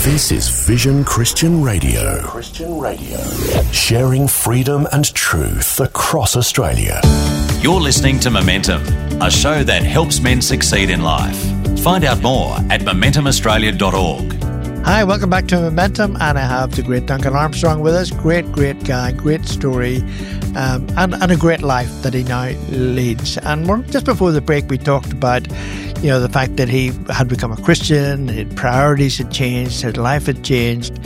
This is Vision Christian Radio. Sharing freedom and truth across Australia. You're listening to Momentum, a show that helps men succeed in life. Find out more at momentumaustralia.org. Hi, welcome back to Momentum, and I have the great Duncan Armstrong with us. Great guy, great story, and a great life that he now leads. And just before the break, we talked about, the fact that he had become a Christian, his priorities had changed, his life had changed.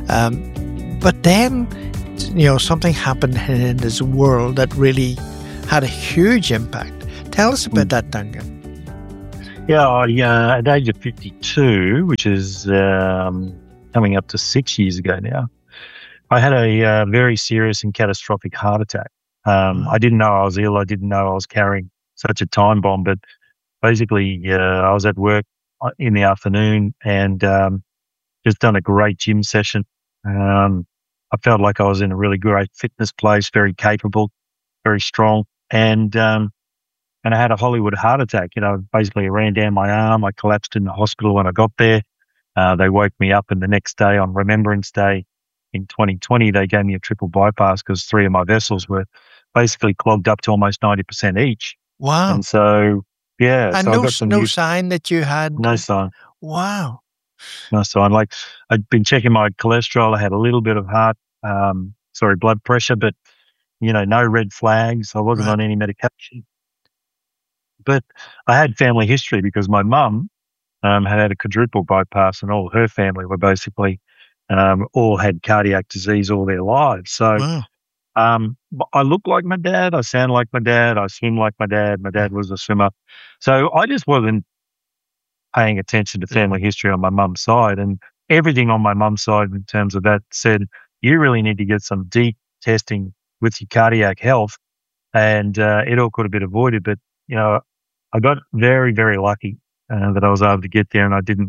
But then, something happened in his world that really had a huge impact. Tell us about that, Duncan. Yeah, at the age of 52, which is coming up to 6 years ago now, I had a very serious and catastrophic heart attack. I didn't know I was ill. I didn't know I was carrying such a time bomb. But basically, I was at work in the afternoon and just done a great gym session. I felt like I was in a really great fitness place, very capable, very strong. And I had a Hollywood heart attack. Basically I ran down my arm. I collapsed in the hospital when I got there. They woke me up, and the next day on Remembrance Day in 2020, they gave me a triple bypass because 3 of my vessels were basically clogged up to almost 90% each. Wow. And so, yeah. And so no sign that you had? No sign. Wow. No sign. Like, I'd been checking my cholesterol. I had a little bit of blood pressure, but, no red flags. I wasn't on any medication. But I had family history because my mum had a quadruple bypass, and all her family were basically all had cardiac disease all their lives. So I look like my dad. I sound like my dad. I swim like my dad. My dad was a swimmer. So I just wasn't paying attention to family history on my mum's side. And everything on my mum's side in terms of that said, you really need to get some deep testing with your cardiac health. And it all could have been avoided. But, I got very, very lucky that I was able to get there, and I didn't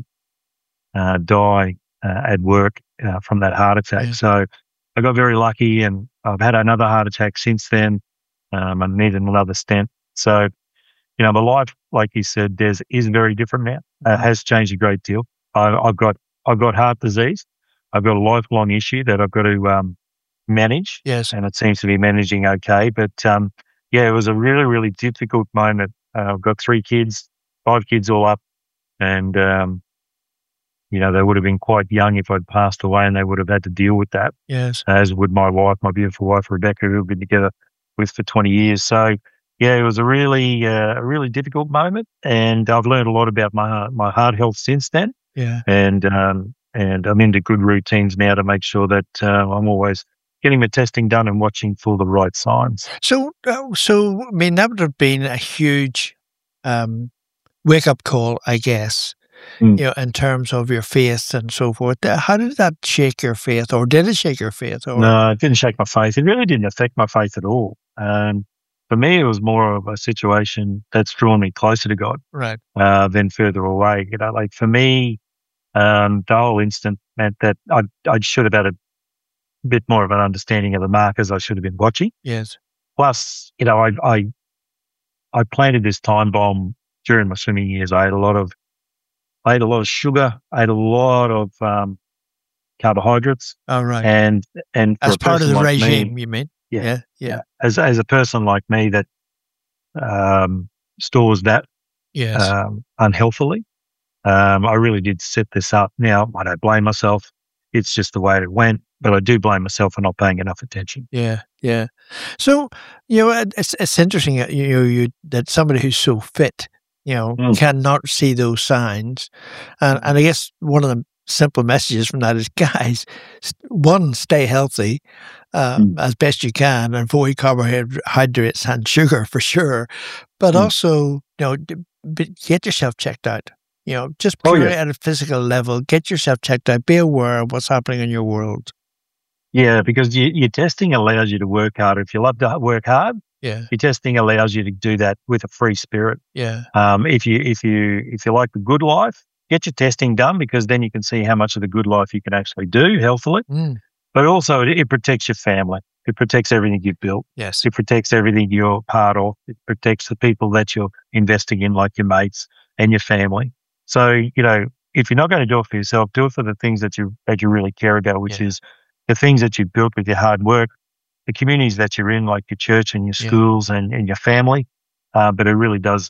die at work from that heart attack. Yeah. So I got very lucky, and I've had another heart attack since then. I needed another stent. So, my life, like you said, is very different now. It has changed a great deal. I've got heart disease. I've got a lifelong issue that I've got to manage. Yes. And it seems to be managing okay. But it was a really, really difficult moment. I've got 3 kids, 5 kids all up, and, they would have been quite young if I'd passed away, and they would have had to deal with that. Yes. As would my wife, my beautiful wife, Rebecca, who we've been together with for 20 years. So, it was a really difficult moment, and I've learned a lot about my heart health since then. Yeah. And I'm into good routines now to make sure that I'm always getting the testing done and watching for the right signs. So I mean, that would have been a huge wake-up call, I guess, in terms of your faith and so forth. How did that shake your faith, or did it shake your faith? Or? No, it didn't shake my faith. It really didn't affect my faith at all. For me, it was more of a situation that's drawn me closer to God, right, than further away. Like for me, the whole incident meant that I should have had a bit more of an understanding of the markers I should have been watching. Yes. Plus, I planted this time bomb during my swimming years. I ate a lot of sugar. I ate a lot of carbohydrates. Oh, right. And as part of the like regime, me, you mean? Yeah. Yeah. As a person like me that stores that unhealthily, I really did set this up. Now, I don't blame myself. It's just the way it went. But I do blame myself for not paying enough attention. Yeah. So, it's interesting that somebody who's so fit, cannot see those signs. And I guess one of the simple messages from that is, guys, one, stay healthy as best you can, and avoid carbohydrates and sugar for sure. But also, get yourself checked out. Just purely at a physical level, get yourself checked out. Be aware of what's happening in your world. Yeah, because your testing allows you to work hard. If you love to work hard, your testing allows you to do that with a free spirit. Yeah. If you like the good life, get your testing done, because then you can see how much of the good life you can actually do healthily. But also, it protects your family. It protects everything you've built. Yes. It protects everything you're part of. It protects the people that you're investing in, like your mates and your family. So, if you're not going to do it for yourself, do it for the things that you really care about, which is the things that you've built with your hard work, the communities that you're in, like your church and your schools and your family. But it really does,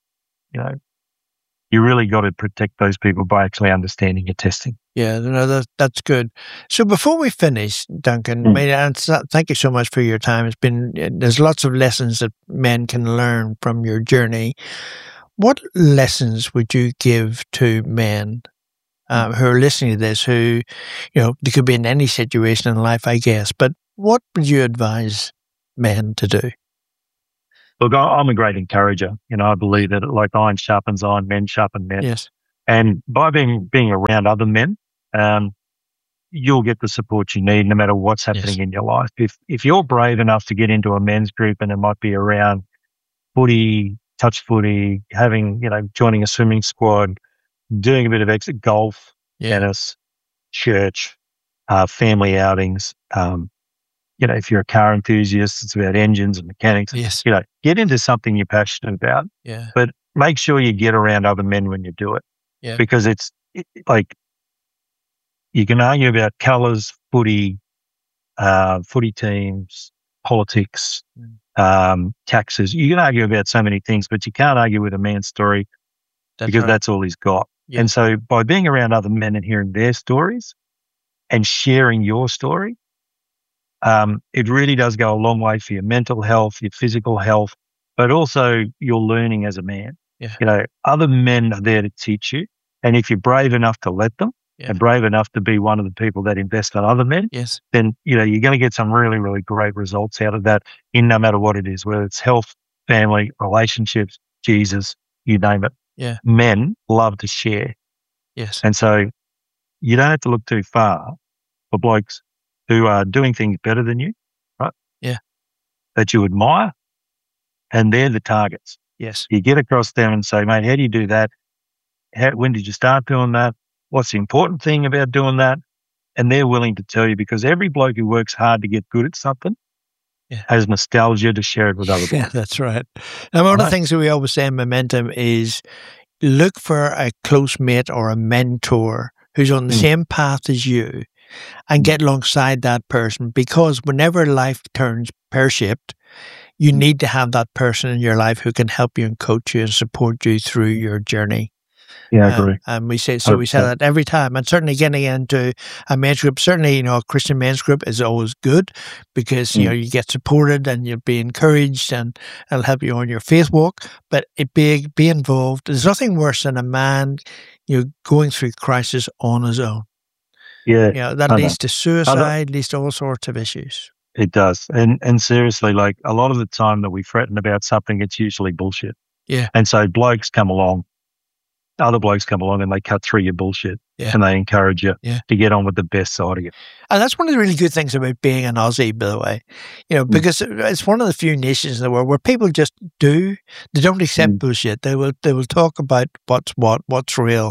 you really got to protect those people by actually understanding your testing. Yeah, no, that's good. So before we finish, Duncan, thank you so much for your time. There's lots of lessons that men can learn from your journey. What lessons would you give to men who are listening to this, who, they could be in any situation in life, I guess, but what would you advise men to do? Look, I'm a great encourager. I believe that like iron sharpens iron, men sharpen men. Yes. And by being around other men, you'll get the support you need no matter what's happening in your life. If you're brave enough to get into a men's group, and it might be around footy, touch footy, having, joining a swimming squad, doing a bit of exit golf, tennis, church, family outings, if you're a car enthusiast, it's about engines and mechanics. Yes. Get into something you're passionate about. Yeah. But make sure you get around other men when you do it. Yeah. Because it's like you can argue about colours, footy teams, politics, taxes. You can argue about so many things, but you can't argue with a man's story because that's all he's got. Yeah. And so by being around other men and hearing their stories and sharing your story, it really does go a long way for your mental health, your physical health, but also your learning as a man. Yeah. Other men are there to teach you. And if you're brave enough to let them and brave enough to be one of the people that invest in other men, then, you're going to get some really, really great results out of that in no matter what it is, whether it's health, family, relationships, Jesus, you name it. Yeah. Men love to share. Yes. And so you don't have to look too far for blokes who are doing things better than you, right? Yeah. That you admire, and they're the targets. Yes. You get across them and say, mate, how do you do that? When did you start doing that? What's the important thing about doing that? And they're willing to tell you, because every bloke who works hard to get good at something has nostalgia to share it with other people. Yeah, that's right. And one of the things that we always say in Momentum is look for a close mate or a mentor who's on the same path as you, and get alongside that person, because whenever life turns pear-shaped, you need to have that person in your life who can help you and coach you and support you through your journey. Yeah, I agree. And we say that every time. And certainly getting into a men's group, certainly, a Christian men's group is always good because, you get supported and you'll be encouraged and it'll help you on your faith walk. But be involved. There's nothing worse than a man, going through crisis on his own. Yeah. That leads to suicide, leads to all sorts of issues. It does. And seriously, like a lot of the time that we threaten about something, it's usually bullshit. Yeah. And so other blokes come along and they cut through your bullshit and they encourage you to get on with the best side of you. And that's one of the really good things about being an Aussie, by the way, because it's one of the few nations in the world where people just they don't accept bullshit. They will talk about what's real.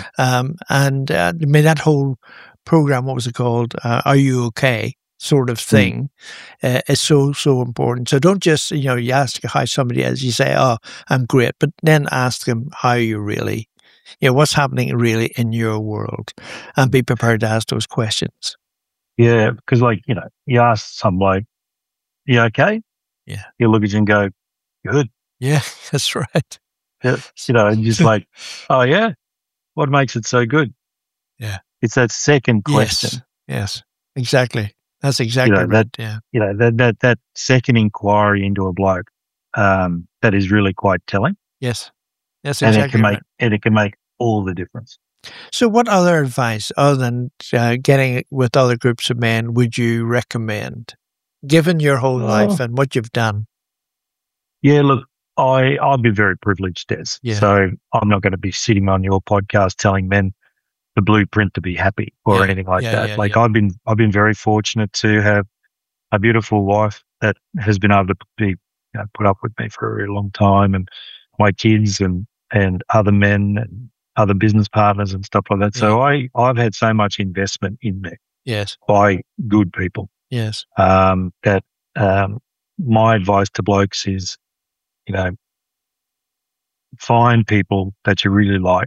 That whole program, what was it called? Are You Okay? Sort of thing is so important. So don't just, you ask how somebody is, you say, oh, I'm great, but then ask them how you really, what's happening really in your world, and be prepared to ask those questions. Yeah, because you ask some bloke, you okay? Yeah. You look at you and go, good. Yeah, that's right. Yeah, and just like, oh yeah, what makes it so good? Yeah. It's that second question. Yes, exactly. That's exactly right. That second inquiry into a bloke, that is really quite telling. Yes, that's exactly right. And it can make all the difference. So what other advice, other than getting with other groups of men, would you recommend, given your whole life and what you've done? Yeah, look, I'll be very privileged, Des. Yeah. So I'm not going to be sitting on your podcast telling men the blueprint to be happy or anything like that. I've been very fortunate to have a beautiful wife that has been able to be put up with me for a very long time, and my kids and other men and other business partners and stuff like that. Yeah. So I've had so much investment in me. Yes. By good people. Yes. That my advice to blokes is, find people that you really like.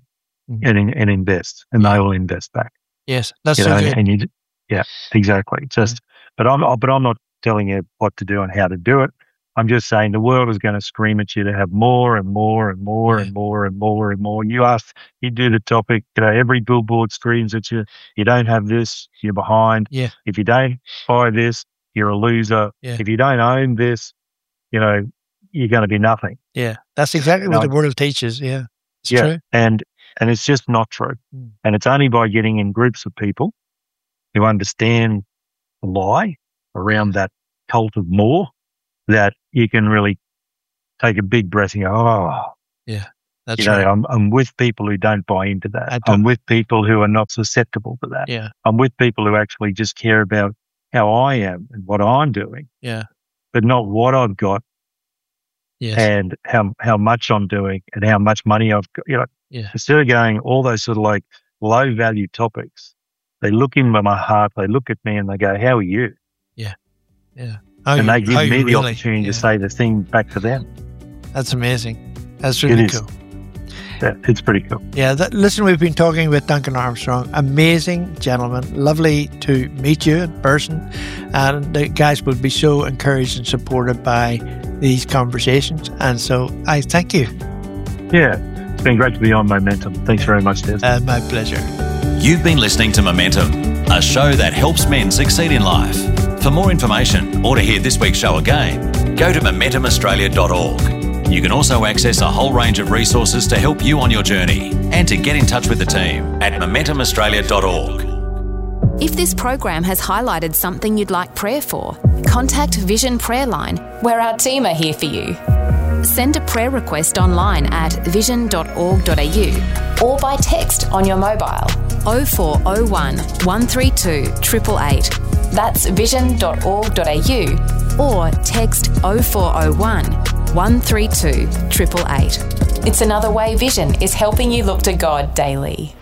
and invest, and they will invest back. Yes, that's so good. And exactly. But I'm not telling you what to do and how to do it. I'm just saying the world is going to scream at you to have more and more and more and more and more and more. You do the topic, every billboard screams at you. You don't have this, you're behind. Yeah. If you don't buy this, you're a loser. Yeah. If you don't own this, you're going to be nothing. Yeah, that's exactly what the world teaches. Yeah, it's true. And it's just not true. And it's only by getting in groups of people who understand the lie around that cult of more that you can really take a big breath and go, oh. Yeah, that's right. I'm with people who don't buy into that. I'm with people who are not susceptible to that. Yeah. I'm with people who actually just care about how I am and what I'm doing. Yeah. But not what I've got. Yes. And how much I'm doing and how much money I've got. Instead of going all those sort of like low value topics, they look into my heart, they look at me and they go, how are you? Yeah. Yeah. And they give me the opportunity to say the thing back to them. That's amazing. That's really cool. Yeah, it's pretty cool. Yeah, listen, we've been talking with Duncan Armstrong. Amazing gentleman. Lovely to meet you in person. And the guys will be so encouraged and supported by these conversations. And so I thank you. Yeah, it's been great to be on Momentum. Thanks very much, Des. My pleasure. You've been listening to Momentum, a show that helps men succeed in life. For more information or to hear this week's show again, go to momentumaustralia.org. You can also access a whole range of resources to help you on your journey and to get in touch with the team at momentumaustralia.org. If this program has highlighted something you'd like prayer for, contact Vision Prayer Line, where our team are here for you. Send a prayer request online at vision.org.au or by text on your mobile 0401 132 888. That's vision.org.au or text 0401 132 888. It's another way Vision is helping you look to God daily.